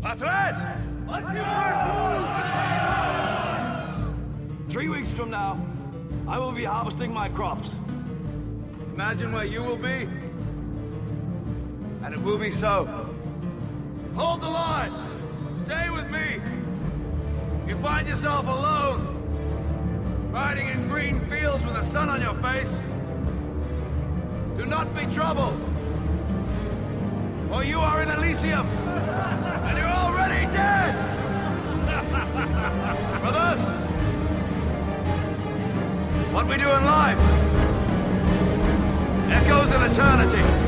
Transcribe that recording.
Patres! 3 weeks from now, I will be harvesting my crops. Imagine where you will be, and it will be so. Hold the line! Stay with me! You find yourself alone, riding in green fields with the sun on your face. Do not be troubled, for you are in Elysium, and you're already dead! Brothers, what we do in life echoes in eternity.